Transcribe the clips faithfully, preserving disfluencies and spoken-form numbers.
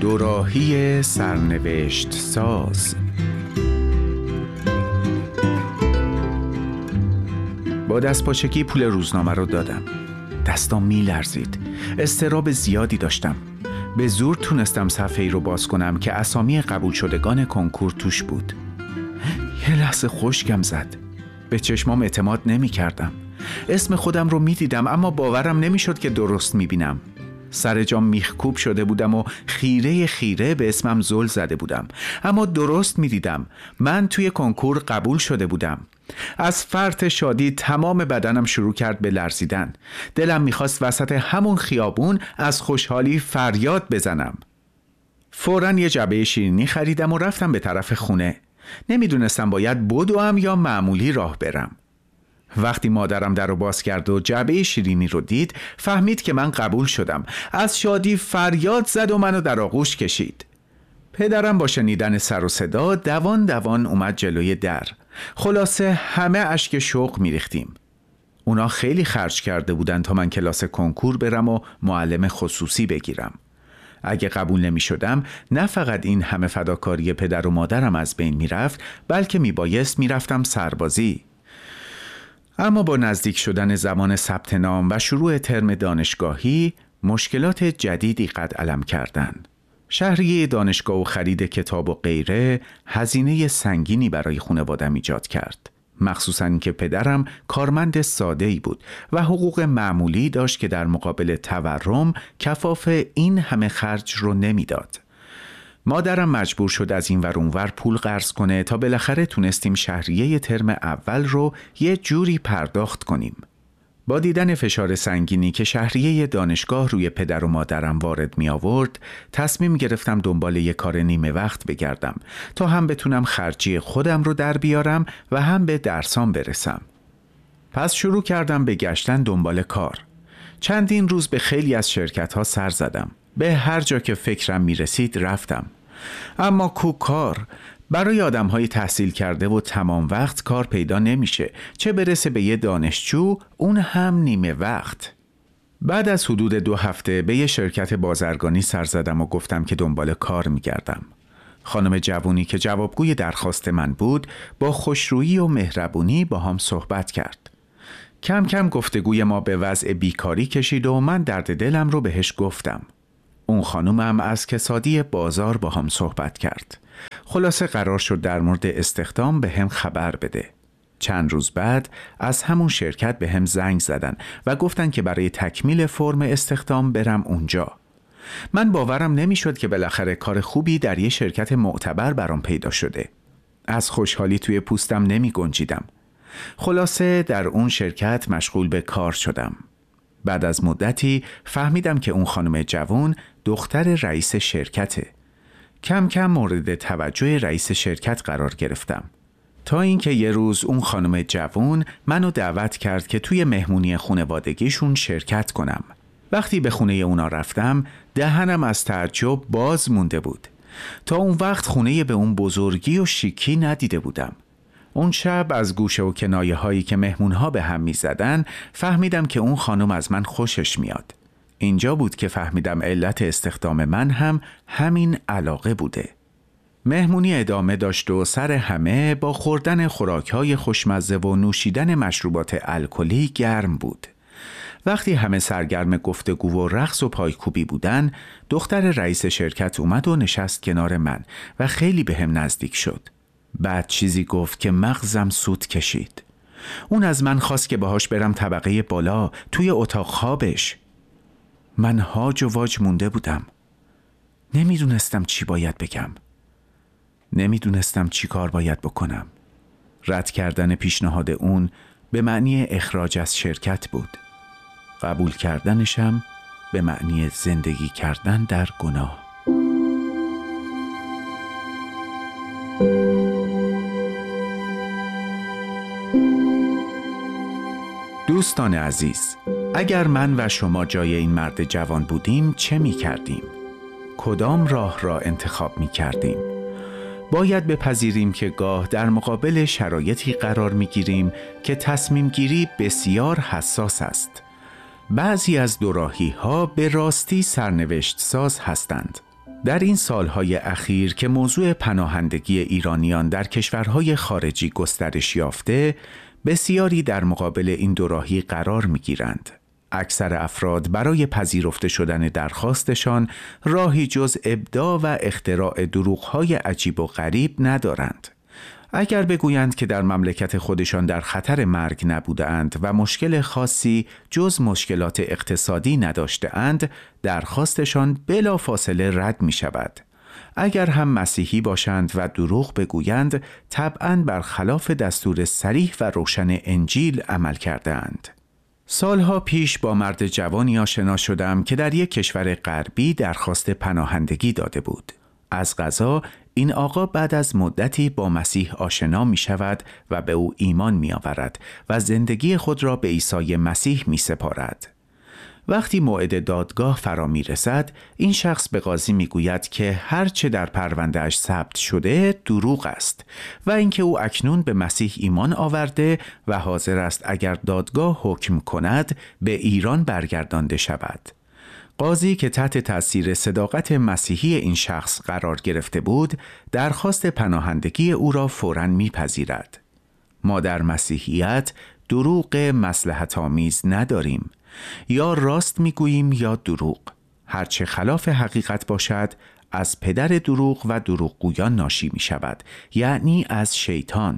دوراهی سرنوشت ساز. با دستپاچگی پول روزنامه رو دادم. دستام می لرزید. اضطراب زیادی داشتم. به زور تونستم صفحه‌ای رو باز کنم که اسامی قبول شدگان کنکور توش بود. یه لحظه خشکم زد. به چشمام اعتماد نمی کردم. اسم خودم رو می دیدم اما باورم نمی شد که درست می بینم. سر جام میخکوب شده بودم و خیره خیره به اسمم زل زده بودم، اما درست می دیدم. من توی کنکور قبول شده بودم. از فرط شادی تمام بدنم شروع کرد به لرزیدن. دلم میخواست وسط همون خیابون از خوشحالی فریاد بزنم. فوراً یه جعبه شیرینی خریدم و رفتم به طرف خونه. نمیدونستم باید بدوم یا معمولی راه برم. وقتی مادرم در رو باز کرد و جعبه شیرینی رو دید، فهمید که من قبول شدم. از شادی فریاد زد و منو در آغوش کشید. پدرم با شنیدن سر و صدا دوان دوان اومد جلوی در. خلاصه همه اشک شوق میریختیم. اونا خیلی خرج کرده بودن تا من کلاس کنکور برم و معلم خصوصی بگیرم. اگه قبول نمی شدم نه فقط این همه فداکاری پدر و مادرم از بین می رفت، بلکه می بایست می رفتم سربازی. اما با نزدیک شدن زمان ثبت نام و شروع ترم دانشگاهی مشکلات جدیدی قد علم کردن. شهریه دانشگاه و خرید کتاب و غیره هزینه سنگینی برای خانواده‌ام ایجاد کرد. مخصوصاً اینکه پدرم کارمند ساده‌ای بود و حقوق معمولی داشت که در مقابل تورم کفاف این همه خرج رو نمیداد. مادرم مجبور شد از این ور اونور پول قرض کنه تا بالاخره تونستیم شهریه ترم اول رو یه جوری پرداخت کنیم. با دیدن فشار سنگینی که شهریه دانشگاه روی پدر و مادرم وارد می آورد، تصمیم گرفتم دنبال یک کار نیمه وقت بگردم تا هم بتونم خرجی خودم رو در بیارم و هم به درسام برسم. پس شروع کردم به گشتن دنبال کار. چندین روز به خیلی از شرکت‌ها سر زدم. به هر جا که فکرم می رسید رفتم. اما کو کار؟ برای آدم‌های تحصیل کرده و تمام وقت کار پیدا نمیشه، چه برسه به یه دانشجو، اون هم نیمه وقت. بعد از حدود دو هفته به یه شرکت بازرگانی سر زدم و گفتم که دنبال کار میگردم. خانم جوونی که جوابگوی درخواست من بود با خوشرویی و مهربونی با هم صحبت کرد. کم کم گفتگوی ما به وضع بیکاری کشید و من درد دلم رو بهش گفتم. اون خانومم از کسادی بازار با هم صحبت کرد. خلاصه قرار شد در مورد استخدام به هم خبر بده. چند روز بعد از همون شرکت به هم زنگ زدن و گفتن که برای تکمیل فرم استخدام برم اونجا. من باورم نمیشد که بالاخره کار خوبی در یه شرکت معتبر برام پیدا شده. از خوشحالی توی پوستم نمی گنجیدم. خلاصه در اون شرکت مشغول به کار شدم. بعد از مدتی فهمیدم که اون خانم جوان دختر رئیس شرکته. کم کم مورد توجه رئیس شرکت قرار گرفتم، تا اینکه یه روز اون خانم جوان منو دعوت کرد که توی مهمونی خانوادگیشون شرکت کنم. وقتی به خونه اونا رفتم دهنم از تعجب باز مونده بود. تا اون وقت خونه به اون بزرگی و شیکی ندیده بودم. اون شب از گوشه و کنایه هایی که مهمونها به هم می زدن فهمیدم که اون خانم از من خوشش میاد. اینجا بود که فهمیدم علت استخدام من هم همین علاقه بوده. مهمونی ادامه داشت و سر همه با خوردن خوراک‌های خوشمزه و نوشیدن مشروبات الکلی گرم بود. وقتی همه سرگرم گفتگو و رقص و پایکوبی بودن، دختر رئیس شرکت اومد و نشست کنار من و خیلی به هم نزدیک شد. بعد چیزی گفت که مغزم سود کشید. اون از من خواست که باهاش برم طبقه بالا توی اتاق خوابش. من هاج و واج مونده بودم. نمیدونستم چی باید بگم. نمیدونستم چی کار باید بکنم. رد کردن پیشنهاد اون به معنی اخراج از شرکت بود. قبول کردنشم به معنی زندگی کردن در گناه. دوستان عزیز، اگر من و شما جای این مرد جوان بودیم چه می کردیم؟ کدام راه را انتخاب می کردیم؟ باید بپذیریم که گاه در مقابل شرایطی قرار می گیریم که تصمیم گیری بسیار حساس است. بعضی از دوراهی ها به راستی سرنوشت ساز هستند. در این سالهای اخیر که موضوع پناهندگی ایرانیان در کشورهای خارجی گسترش یافته، بسیاری در مقابل این دوراهی قرار می‌گیرند. اکثر افراد برای پذیرفته شدن درخواستشان راهی جز ابداع و اختراع دروغ‌های عجیب و غریب ندارند. اگر بگویند که در مملکت خودشان در خطر مرگ نبودند و مشکل خاصی جز مشکلات اقتصادی نداشته‌اند، درخواستشان بلافاصله رد می شود. اگر هم مسیحی باشند و دروغ بگویند، طبعاً برخلاف دستور صریح و روشن انجیل عمل کرده‌اند. سالها پیش با مرد جوانی آشنا شدم که در یک کشور غربی درخواست پناهندگی داده بود. از قضا این آقا بعد از مدتی با مسیح آشنا می شود و به او ایمان می آورد و زندگی خود را به عیسی مسیح می سپارد. وقتی موعد دادگاه فرا می رسد، این شخص به قاضی می گوید که هر چه در پرونده‌اش ثبت شده دروغ است و اینکه او اکنون به مسیح ایمان آورده و حاضر است اگر دادگاه حکم کند به ایران برگردانده شود. قاضی که تحت تأثیر صداقت مسیحی این شخص قرار گرفته بود، درخواست پناهندگی او را فوراً میپذیرد. ما در مسیحیت دروغ مصلحت آمیز نداریم. یا راست میگوییم یا دروغ. هرچه خلاف حقیقت باشد از پدر دروغ و دروغگویان ناشی می شود، یعنی از شیطان.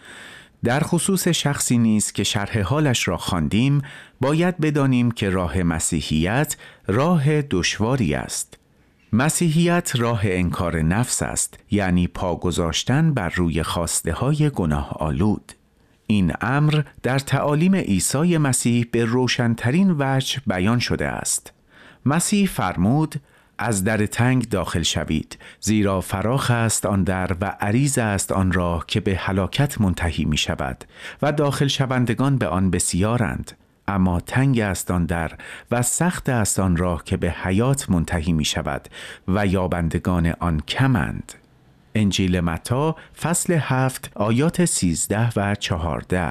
در خصوص شخصی نیز که شرح حالش را خواندیم، باید بدانیم که راه مسیحیت راه دشواری است. مسیحیت راه انکار نفس است، یعنی پا گذاشتن بر روی خواسته های گناه آلود. این امر در تعالیم عیسی مسیح به روشن‌ترین وجه بیان شده است. مسیح فرمود: از در تنگ داخل شوید، زیرا فراخ است آن در و عریض است آن راه که به هلاکت منتهی می شود و داخل شوندگان به آن بسیارند، اما تنگ است آن در و سخت است آن راه که به حیات منتهی می شود و یابندگان آن کمند. انجیل متی فصل هفت آیات سیزده و چهارده.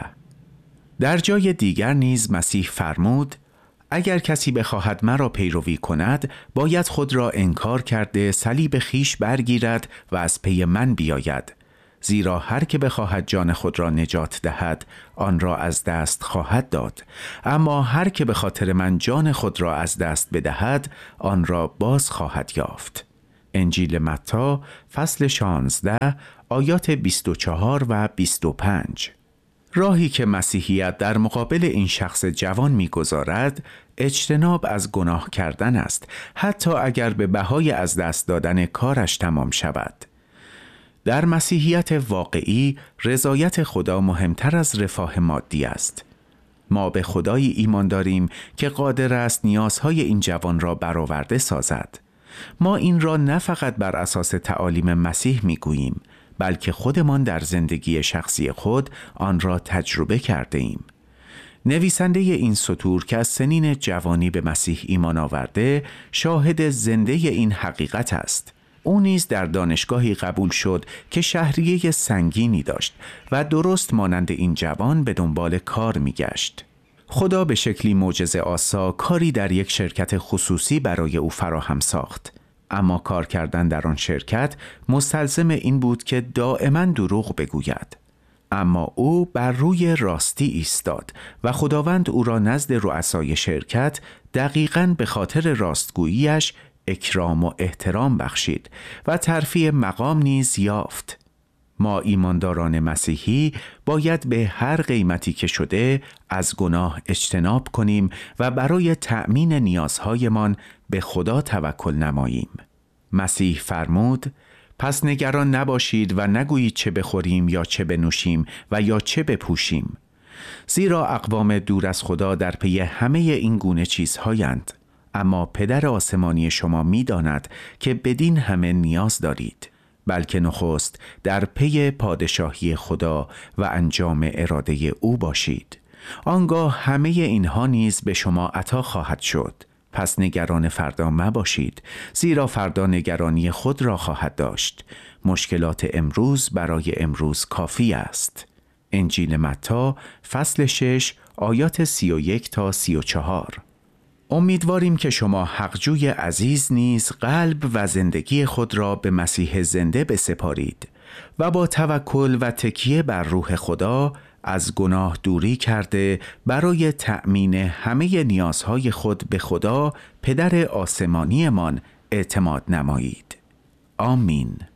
در جای دیگر نیز مسیح فرمود: اگر کسی بخواهد مرا پیروی کند، باید خود را انکار کرده صلیب خیش برگیرد و از پی من بیاید. زیرا هر که بخواهد جان خود را نجات دهد، آن را از دست خواهد داد. اما هر که به خاطر من جان خود را از دست بدهد، آن را باز خواهد یافت. انجیل متی فصل شانزده آیات بیست و چهار و بیست و پنج. راهی که مسیحیت در مقابل این شخص جوان می‌گذارد، اجتناب از گناه کردن است، حتی اگر به بهای از دست دادن کارش تمام شود. در مسیحیت واقعی، رضایت خدا مهمتر از رفاه مادی است. ما به خدایی ایمان داریم که قادر است نیازهای این جوان را برآورده سازد. ما این را نه فقط بر اساس تعالیم مسیح می‌گوییم، بلکه خودمان در زندگی شخصی خود آن را تجربه کرده ایم. نویسنده این سطور که از سنین جوانی به مسیح ایمان آورده، شاهد زنده این حقیقت است. او نیز در دانشگاهی قبول شد که شهریه سنگینی داشت و درست مانند این جوان به دنبال کار می‌گشت. خدا به شکلی معجزه آسا کاری در یک شرکت خصوصی برای او فراهم ساخت. اما کار کردن در آن شرکت مستلزم این بود که دائما دروغ بگوید. اما او بر روی راستی ایستاد و خداوند او را نزد رؤسای شرکت دقیقاً به خاطر راستگوییش اکرام و احترام بخشید و ترفیع مقام نیز یافت. ما ایمانداران مسیحی باید به هر قیمتی که شده از گناه اجتناب کنیم و برای تأمین نیازهایمان به خدا توکل نماییم. مسیح فرمود: پس نگران نباشید و نگویید چه بخوریم یا چه بنوشیم و یا چه بپوشیم، زیرا اقوام دور از خدا در پی همه این گونه چیزهایند، اما پدر آسمانی شما می‌داند که بدین همه نیاز دارید. بلکه نخست در پی پادشاهی خدا و انجام اراده او باشید، آنگاه همه اینها نیز به شما عطا خواهد شد. پس نگران فردا مباشید، زیرا فردا نگرانی خود را خواهد داشت. مشکلات امروز برای امروز کافی است. انجیل متی فصل شش آیات سی و یک تا سی و چهار. امیدواریم که شما حقجوی عزیز نیز قلب و زندگی خود را به مسیح زنده بسپارید و با توکل و تکیه بر روح خدا از گناه دوری کرده برای تأمین همه نیازهای خود به خدا پدر آسمانیمان اعتماد نمایید. آمین.